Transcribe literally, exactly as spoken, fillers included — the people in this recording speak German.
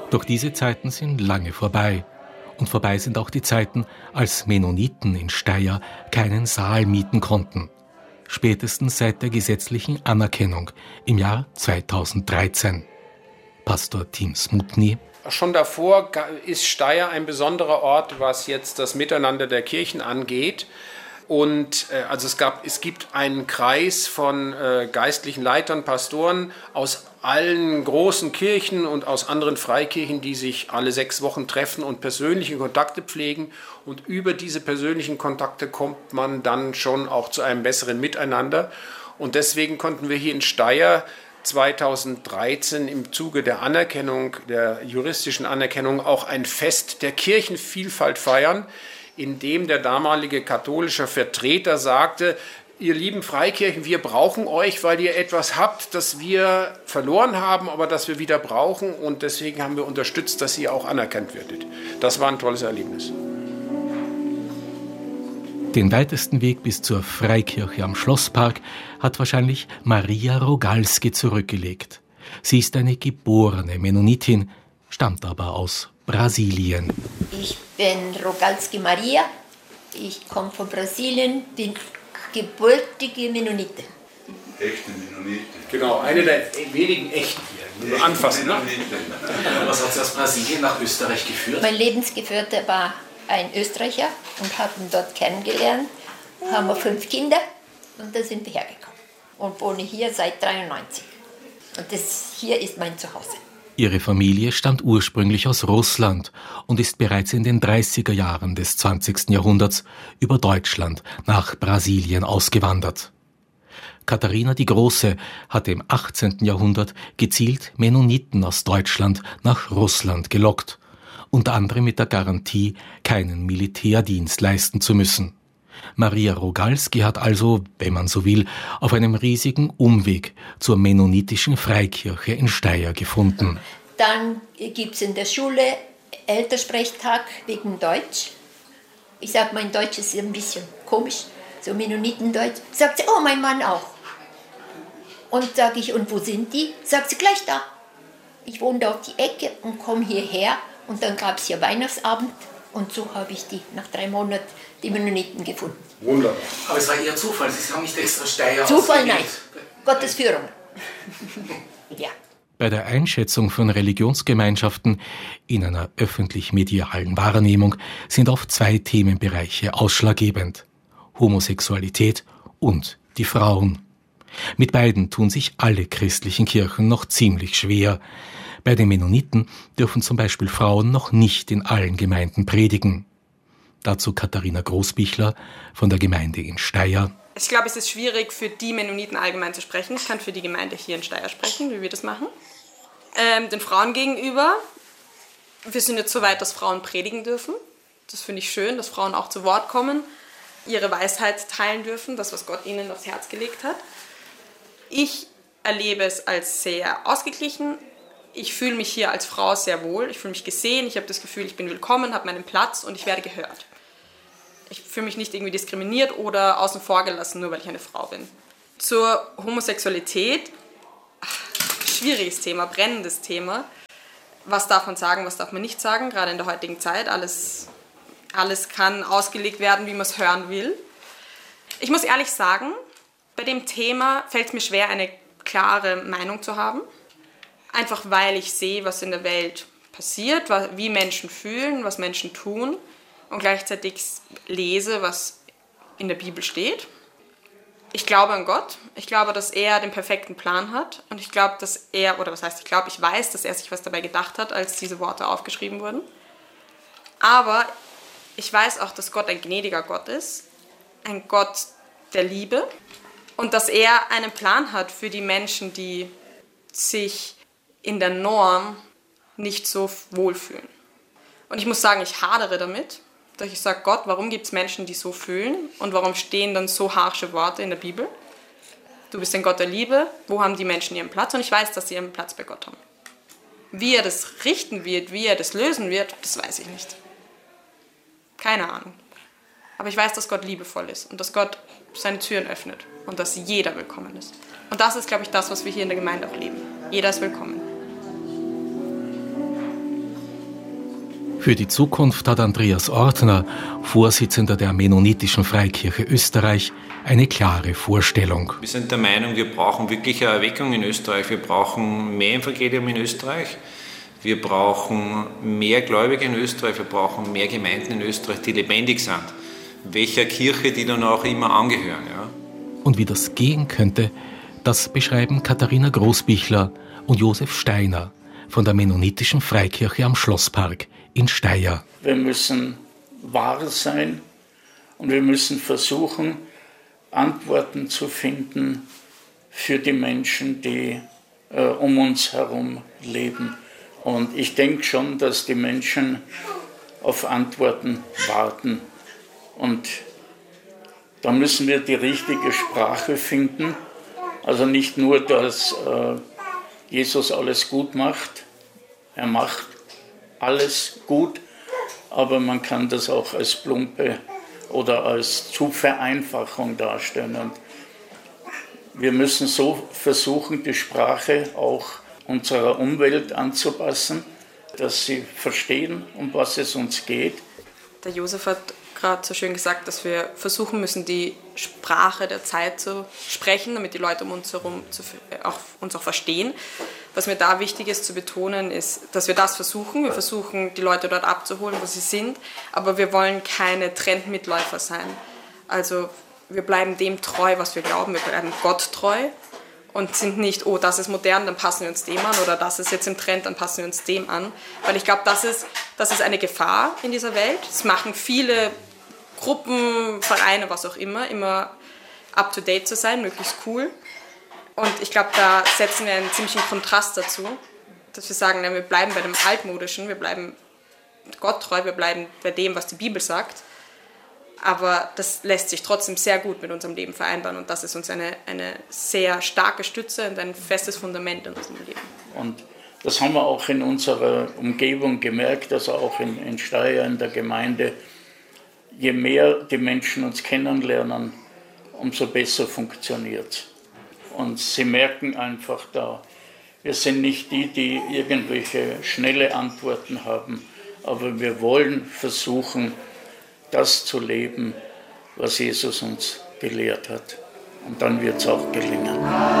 Doch diese Zeiten sind lange vorbei. Und vorbei sind auch die Zeiten, als Mennoniten in Steyr keinen Saal mieten konnten. Spätestens seit der gesetzlichen Anerkennung im Jahr zweitausenddreizehn. Pastor Tim Smutny. Schon davor ist Steyr ein besonderer Ort, was jetzt das Miteinander der Kirchen angeht. Und äh, also es, gab, es gibt einen Kreis von äh, geistlichen Leitern, Pastoren aus allen großen Kirchen und aus anderen Freikirchen, die sich alle sechs Wochen treffen und persönliche Kontakte pflegen. Und über diese persönlichen Kontakte kommt man dann schon auch zu einem besseren Miteinander. Und deswegen konnten wir hier in Steyr zweitausenddreizehn im Zuge der Anerkennung, der juristischen Anerkennung, auch ein Fest der Kirchenvielfalt feiern, in dem der damalige katholische Vertreter sagte, ihr lieben Freikirchen, wir brauchen euch, weil ihr etwas habt, das wir verloren haben, aber das wir wieder brauchen. Und deswegen haben wir unterstützt, dass ihr auch anerkannt werdet. Das war ein tolles Erlebnis. Den weitesten Weg bis zur Freikirche am Schlosspark hat wahrscheinlich Maria Rogalski zurückgelegt. Sie ist eine geborene Mennonitin, stammt aber aus Brasilien. Ich bin Rogalski Maria, ich komme von Brasilien, bin gebürtige Mennonite. Echte Mennonite. Genau, eine der wenigen echten hier, nur anfassen. Ne? Was hat Sie aus Brasilien nach Österreich geführt? Mein Lebensgefährte war ein Österreicher und haben ihn dort kennengelernt. Haben wir fünf Kinder und da sind wir hergekommen. Und wohne hier seit dreiundneunzig. Und das hier ist mein Zuhause. Ihre Familie stammt ursprünglich aus Russland und ist bereits in den dreißiger Jahren des zwanzigsten Jahrhunderts über Deutschland nach Brasilien ausgewandert. Katharina die Große hatte im achtzehnten Jahrhundert gezielt Mennoniten aus Deutschland nach Russland gelockt, unter anderem mit der Garantie, keinen Militärdienst leisten zu müssen. Maria Rogalski hat also, wenn man so will, auf einem riesigen Umweg zur mennonitischen Freikirche in Steyr gefunden. Dann gibt es in der Schule Elternsprechtag wegen Deutsch. Ich sage, mein Deutsch ist ein bisschen komisch, so Mennonitendeutsch. Sagt sie, oh, mein Mann auch. Und sage ich, und wo sind die? Sagt sie, gleich da. Ich wohne da auf die Ecke und komme hierher. Und dann gab es hier Weihnachtsabend. Und so habe ich die nach drei Monaten die Mennoniten gefunden. Wunderbar. Aber es war eher Zufall, Sie haben nicht extra Steyr Zufall, nein. Gottes Führung. Ja. Bei der Einschätzung von Religionsgemeinschaften in einer öffentlich-medialen Wahrnehmung sind oft zwei Themenbereiche ausschlaggebend: Homosexualität und die Frauen. Mit beiden tun sich alle christlichen Kirchen noch ziemlich schwer. Bei den Mennoniten dürfen zum Beispiel Frauen noch nicht in allen Gemeinden predigen. Dazu Katharina Großbichler von der Gemeinde in Steyr. Ich glaube, es ist schwierig, für die Mennoniten allgemein zu sprechen. Ich kann für die Gemeinde hier in Steyr sprechen, wie wir das machen. Ähm, den Frauen gegenüber, wir sind jetzt so weit, dass Frauen predigen dürfen. Das finde ich schön, dass Frauen auch zu Wort kommen, ihre Weisheit teilen dürfen, das, was Gott ihnen aufs Herz gelegt hat. Ich erlebe es als sehr ausgeglichen. Ich fühle mich hier als Frau sehr wohl, ich fühle mich gesehen, ich habe das Gefühl, ich bin willkommen, habe meinen Platz und ich werde gehört. Ich fühle mich nicht irgendwie diskriminiert oder außen vor gelassen, nur weil ich eine Frau bin. Zur Homosexualität, ach, schwieriges Thema, brennendes Thema. Was darf man sagen, was darf man nicht sagen, gerade in der heutigen Zeit. Alles, alles kann ausgelegt werden, wie man es hören will. Ich muss ehrlich sagen, bei dem Thema fällt es mir schwer, eine klare Meinung zu haben. Einfach weil ich sehe, was in der Welt passiert, wie Menschen fühlen, was Menschen tun und gleichzeitig lese, was in der Bibel steht. Ich glaube an Gott. Ich glaube, dass er den perfekten Plan hat und ich glaube, dass er, oder was heißt ich glaube, ich weiß, dass er sich was dabei gedacht hat, als diese Worte aufgeschrieben wurden. Aber ich weiß auch, dass Gott ein gnädiger Gott ist, ein Gott der Liebe und dass er einen Plan hat für die Menschen, die sich in der Norm nicht so wohlfühlen. Und ich muss sagen, ich hadere damit, dass ich sage, Gott, warum gibt es Menschen, die so fühlen und warum stehen dann so harsche Worte in der Bibel? Du bist ein Gott der Liebe, wo haben die Menschen ihren Platz? Und ich weiß, dass sie ihren Platz bei Gott haben. Wie er das richten wird, wie er das lösen wird, das weiß ich nicht. Keine Ahnung. Aber ich weiß, dass Gott liebevoll ist und dass Gott seine Türen öffnet und dass jeder willkommen ist. Und das ist, glaube ich, das, was wir hier in der Gemeinde auch leben. Jeder ist willkommen. Für die Zukunft hat Andreas Ortner, Vorsitzender der Mennonitischen Freikirche Österreich, eine klare Vorstellung. Wir sind der Meinung, wir brauchen wirklich eine Erweckung in Österreich. Wir brauchen mehr Evangelium in Österreich. Wir brauchen mehr Gläubige in Österreich. Wir brauchen mehr Gemeinden in Österreich, die lebendig sind. Welcher Kirche die dann auch immer angehören. Ja. Und wie das gehen könnte, das beschreiben Katharina Großbichler und Josef Steiner von der Mennonitischen Freikirche am Schlosspark in Steyr. Wir müssen wahr sein und wir müssen versuchen, Antworten zu finden für die Menschen, die äh, um uns herum leben. Und ich denke schon, dass die Menschen auf Antworten warten. Und da müssen wir die richtige Sprache finden. Also nicht nur, dass äh, Jesus alles gut macht. Er macht alles gut, aber man kann das auch als plumpe oder als zu Vereinfachung darstellen. Und wir müssen so versuchen, die Sprache auch unserer Umwelt anzupassen, dass sie verstehen, um was es uns geht. Der Josef hat gerade so schön gesagt, dass wir versuchen müssen, die Sprache der Zeit zu sprechen, damit die Leute um uns herum zu, auch, uns auch verstehen. Was mir da wichtig ist zu betonen, ist, dass wir das versuchen. Wir versuchen, die Leute dort abzuholen, wo sie sind, aber wir wollen keine Trendmitläufer sein. Also wir bleiben dem treu, was wir glauben. Wir bleiben Gott treu und sind nicht, oh, das ist modern, dann passen wir uns dem an, oder das ist jetzt im Trend, dann passen wir uns dem an. Weil ich glaube, das ist, das ist eine Gefahr in dieser Welt. Das machen viele Gruppen, Vereine, was auch immer, immer up-to-date zu sein, möglichst cool. Und ich glaube, da setzen wir einen ziemlichen Kontrast dazu, dass wir sagen, wir bleiben bei dem Altmodischen, wir bleiben Gott treu, wir bleiben bei dem, was die Bibel sagt. Aber das lässt sich trotzdem sehr gut mit unserem Leben vereinbaren und das ist uns eine, eine sehr starke Stütze und ein festes Fundament in unserem Leben. Und das haben wir auch in unserer Umgebung gemerkt, also auch in, in Steyr, in der Gemeinde. Je mehr die Menschen uns kennenlernen, umso besser funktioniert es. Und sie merken einfach da, wir sind nicht die, die irgendwelche schnelle Antworten haben, aber wir wollen versuchen, das zu leben, was Jesus uns gelehrt hat. Und dann wird es auch gelingen.